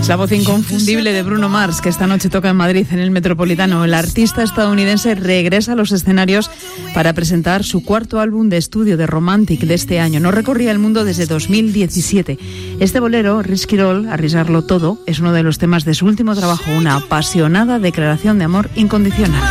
La voz inconfundible de Bruno Mars, que esta noche toca en Madrid, en el Metropolitano. El artista estadounidense regresa a los escenarios para presentar su cuarto álbum de estudio, The Romantic, de este año. No recorría el mundo desde 2017. Este bolero, Risk It All, Arriesgarlo Todo, es uno de los temas de su último trabajo, una apasionada declaración de amor incondicional.